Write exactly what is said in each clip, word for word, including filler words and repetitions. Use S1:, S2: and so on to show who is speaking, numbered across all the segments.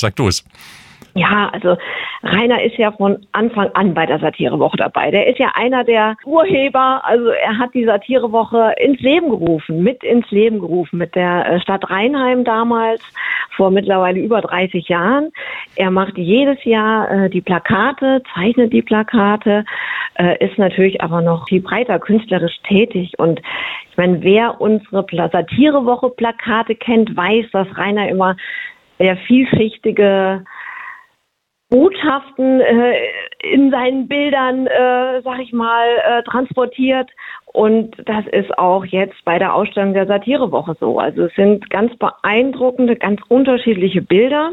S1: Sag du es.
S2: Ja, also Rainer ist ja von Anfang an bei der Satirewoche dabei. Der ist ja einer der Urheber. Also er hat die Satirewoche ins Leben gerufen, mit ins Leben gerufen, mit der Stadt Rheinheim damals, vor mittlerweile über dreißig Jahren. Er macht jedes Jahr äh, die Plakate, zeichnet die Plakate, äh, ist natürlich aber noch viel breiter künstlerisch tätig. Und ich meine, wer unsere Satirewoche-Plakate kennt, weiß, dass Rainer immer sehr vielschichtige Botschaften äh, in seinen Bildern, äh, sag ich mal, äh, transportiert. Und das ist auch jetzt bei der Ausstellung der Satirewoche so. Also es sind ganz beeindruckende, ganz unterschiedliche Bilder.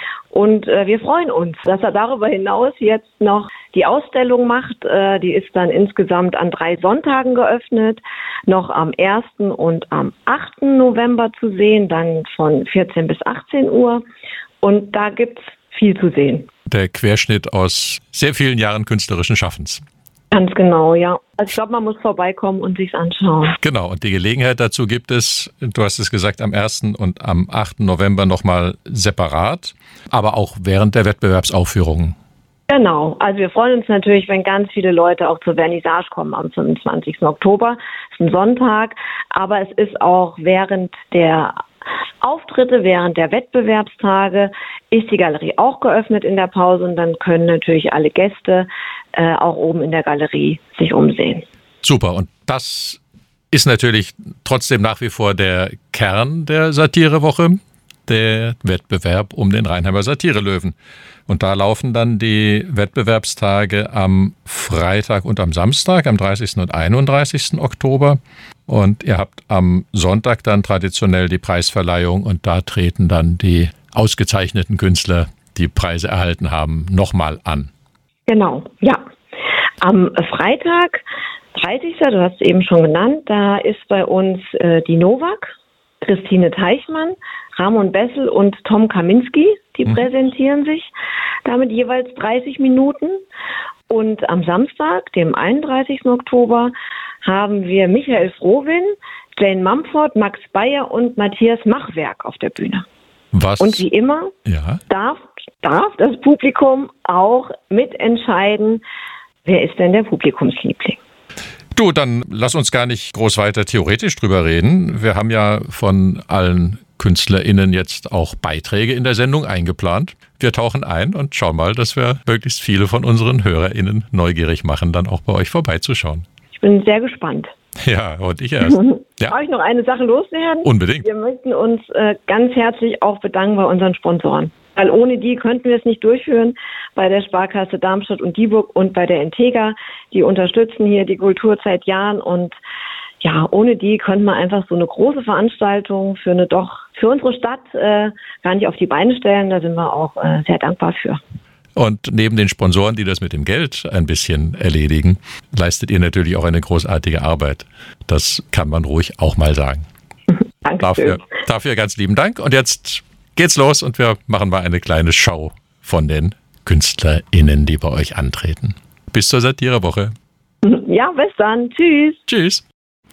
S2: Und äh, wir freuen uns, dass er darüber hinaus jetzt noch die Ausstellung macht. Äh, die ist dann insgesamt an drei Sonntagen geöffnet, noch am ersten und am achten November zu sehen, dann von vierzehn bis achtzehn Uhr. Und da gibt's viel zu sehen.
S1: Der Querschnitt aus sehr vielen Jahren künstlerischen Schaffens.
S2: Ganz genau, ja. Also ich glaube, man muss vorbeikommen und sich's anschauen.
S1: Genau, und die Gelegenheit dazu gibt es, du hast es gesagt, am ersten und am achten November nochmal separat, aber auch während der Wettbewerbsaufführungen.
S2: Genau, also wir freuen uns natürlich, wenn ganz viele Leute auch zur Vernissage kommen am fünfundzwanzigsten Oktober. Das ist ein Sonntag, aber es ist auch während der Auftritte, während der Wettbewerbstage ist die Galerie auch geöffnet in der Pause und dann können natürlich alle Gäste äh, auch oben in der Galerie sich umsehen.
S1: Super, und das ist natürlich trotzdem nach wie vor der Kern der Satirewoche, der Wettbewerb um den Rheinheimer Satirelöwen. Und da laufen dann die Wettbewerbstage am Freitag und am Samstag, am dreißigsten und einunddreißigsten Oktober. Und ihr habt am Sonntag dann traditionell die Preisverleihung und da treten dann die ausgezeichneten Künstler, die Preise erhalten haben, nochmal an.
S2: Genau, ja. Am Freitag, dreißigsten du hast es eben schon genannt, da ist bei uns äh, die Novak, Christine Teichmann, Ramon Bessel und Tom Kaminski, die mhm. präsentieren sich damit jeweils dreißig Minuten. Und am Samstag, dem einunddreißigsten Oktober, haben wir Michael Frohwin, Jane Mumford, Max Bayer und Matthias Machwerk auf der Bühne.
S1: Was?
S2: Und wie immer
S1: ja.
S2: darf, darf das Publikum auch mitentscheiden, wer ist denn der Publikumsliebling.
S1: Du, dann lass uns gar nicht groß weiter theoretisch drüber reden. Wir haben ja von allen KünstlerInnen jetzt auch Beiträge in der Sendung eingeplant. Wir tauchen ein und schauen mal, dass wir möglichst viele von unseren HörerInnen neugierig machen, dann auch bei euch vorbeizuschauen.
S2: Ich bin sehr gespannt.
S1: Ja, und ich erst. Ja.
S2: Darf ich noch eine Sache loswerden?
S1: Unbedingt.
S2: Wir möchten uns äh, ganz herzlich auch bedanken bei unseren Sponsoren. Weil ohne die könnten wir es nicht durchführen, bei der Sparkasse Darmstadt und Dieburg und bei der Integra. Die unterstützen hier die Kultur seit Jahren und ja, ohne die könnte man einfach so eine große Veranstaltung für eine doch, für unsere Stadt äh, gar nicht auf die Beine stellen. Da sind wir auch äh, sehr dankbar für.
S1: Und neben den Sponsoren, die das mit dem Geld ein bisschen erledigen, leistet ihr natürlich auch eine großartige Arbeit. Das kann man ruhig auch mal sagen.
S2: Danke.
S1: Dafür, dafür ganz lieben Dank. Und jetzt geht's los und wir machen mal eine kleine Show von den KünstlerInnen, die bei euch antreten. Bis zur Satirewoche.
S2: Ja, bis dann. Tschüss.
S1: Tschüss.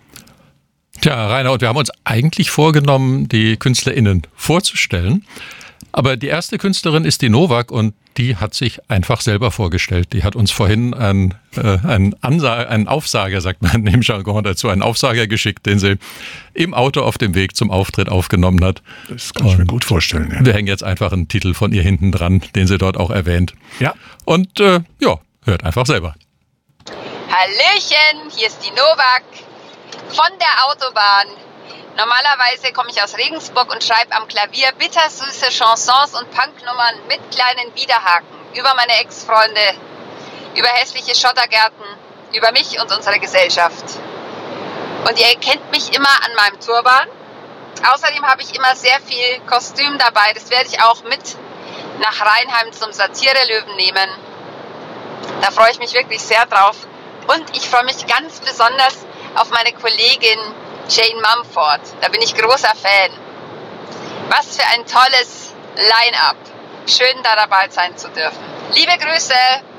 S1: Tja, Rainer, und wir haben uns eigentlich vorgenommen, die KünstlerInnen vorzustellen. Aber die erste Künstlerin ist die Novak und die hat sich einfach selber vorgestellt. Die hat uns vorhin einen, äh, einen, Ansa- einen Aufsager, sagt man im Jargon dazu, einen Aufsager geschickt, den sie im Auto auf dem Weg zum Auftritt aufgenommen hat.
S3: Das kann ich mir gut vorstellen. Ja.
S1: Wir hängen jetzt einfach einen Titel von ihr hinten dran, den sie dort auch erwähnt.
S3: Ja.
S1: Und äh, ja, hört einfach selber.
S4: Hallöchen, hier ist die Novak von der Autobahn. Normalerweise komme ich aus Regensburg und schreibe am Klavier bittersüße Chansons und Punknummern mit kleinen Widerhaken über meine Ex-Freunde, über hässliche Schottergärten, über mich und unsere Gesellschaft. Und ihr erkennt mich immer an meinem Turban. Außerdem habe ich immer sehr viel Kostüm dabei. Das werde ich auch mit nach Rheinheim zum Satirelöwen nehmen. Da freue ich mich wirklich sehr drauf. Und ich freue mich ganz besonders auf meine Kollegin Jane Mumford. Da bin ich großer Fan. Was für ein tolles Line-Up. Schön, da dabei sein zu dürfen. Liebe Grüße!